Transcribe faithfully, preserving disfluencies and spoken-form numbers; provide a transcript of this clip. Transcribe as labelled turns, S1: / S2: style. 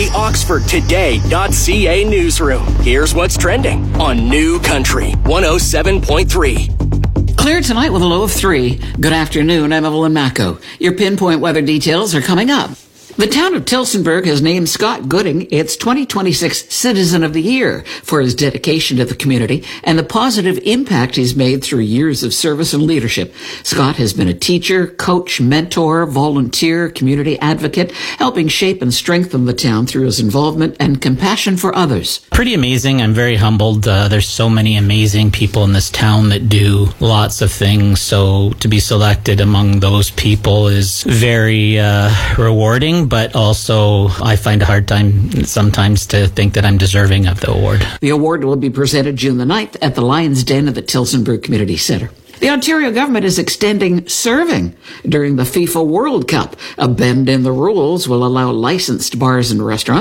S1: the Oxford Today dot c a newsroom. Here's what's trending on New Country one oh seven point three.
S2: Clear tonight with a low of three. Good afternoon, I'm Evelyn Macco. Your pinpoint weather details are coming up. The town of Tillsonburg has named Scott Gooding its twenty twenty-six Citizen of the Year for his dedication to the community and the positive impact he's made through years of service and leadership. Scott has been a teacher, coach, mentor, volunteer, community advocate, helping shape and strengthen the town through his involvement and compassion for others.
S3: Pretty amazing. I'm very humbled. Uh, there's so many amazing people in this town that do lots of things. So to be selected among those people is very uh, rewarding. But also, I find a hard time sometimes to think that I'm deserving of the award.
S2: The award will be presented June the ninth at the Lion's Den at the Tillsonburg Community Centre. The Ontario government is extending serving during the FIFA World Cup. A bend in the rules will allow licensed bars and restaurants